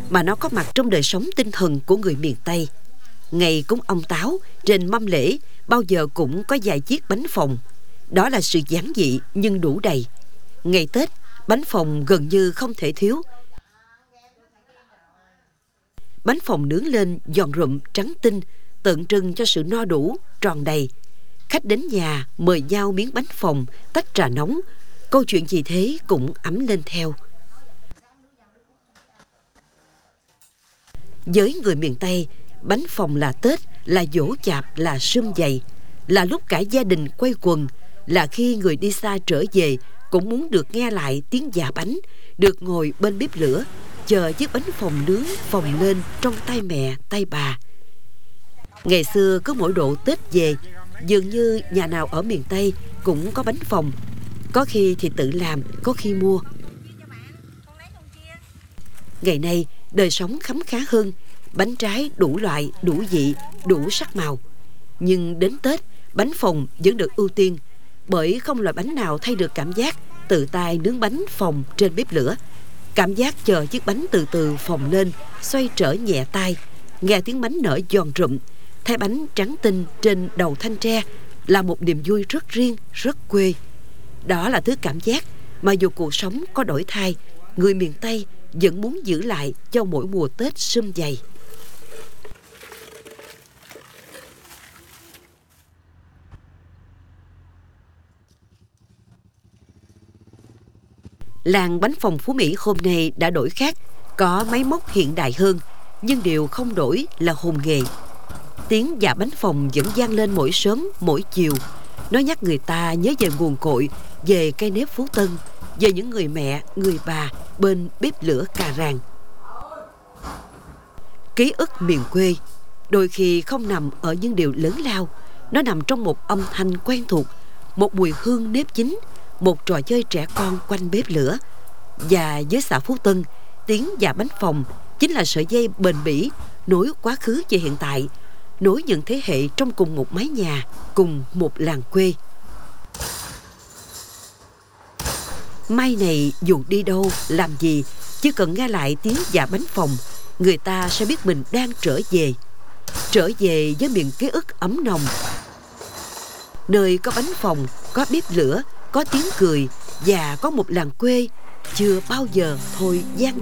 mà nó có mặt trong đời sống tinh thần của người miền Tây. Ngày cúng ông Táo, trên mâm lễ bao giờ cũng có vài chiếc bánh phồng. Đó là sự giản dị nhưng đủ đầy. Ngày Tết, bánh phồng gần như không thể thiếu. Bánh phồng nướng lên giòn rụm trắng tinh, tượng trưng cho sự no đủ, tròn đầy. Khách đến nhà mời nhau miếng bánh phồng, tách trà nóng. Câu chuyện gì thế cũng ấm lên theo. Với người miền Tây, bánh phồng là Tết, là giỗ chạp, là sum vầy, là lúc cả gia đình quây quần, là khi người đi xa trở về cũng muốn được nghe lại tiếng già bánh, được ngồi bên bếp lửa, chờ chiếc bánh phồng nướng phồng lên trong tay mẹ, tay bà. Ngày xưa cứ mỗi độ Tết về, dường như nhà nào ở miền Tây cũng có bánh phồng. Có khi thì tự làm, có khi mua. Ngày nay, đời sống khấm khá hơn, bánh trái đủ loại, đủ vị, đủ sắc màu. Nhưng đến Tết, bánh phồng vẫn được ưu tiên, bởi không loại bánh nào thay được cảm giác tự tay nướng bánh phồng trên bếp lửa. Cảm giác chờ chiếc bánh từ từ phồng lên, xoay trở nhẹ tay, nghe tiếng bánh nở giòn rụm, thái bánh trắng tinh trên đầu thanh tre là một niềm vui rất riêng, rất quê. Đó là thứ cảm giác mà dù cuộc sống có đổi thay, người miền Tây vẫn muốn giữ lại cho mỗi mùa Tết sum vầy. Làng bánh phồng Phú Mỹ hôm nay đã đổi khác, có máy móc hiện đại hơn, nhưng điều không đổi là hồn nghề. Tiếng dạ bánh phồng vẫn vang lên mỗi sớm, mỗi chiều. Nó nhắc người ta nhớ về nguồn cội, về cây nếp Phú Tân, về những người mẹ, người bà bên bếp lửa cà ràng. Ký ức miền quê đôi khi không nằm ở những điều lớn lao, nó nằm trong một âm thanh quen thuộc, một mùi hương nếp chín, một trò chơi trẻ con quanh bếp lửa. Và với xã Phú Tân, tiếng dạ bánh phồng chính là sợi dây bền bỉ nối quá khứ về hiện tại, nối những thế hệ trong cùng một mái nhà, cùng một làng quê. Mai này dù đi đâu, làm gì, chỉ cần nghe lại tiếng dạ bánh phồng, người ta sẽ biết mình đang trở về với miền ký ức ấm nồng, nơi có bánh phồng, có bếp lửa, có tiếng cười và có một làng quê chưa bao giờ thôi gian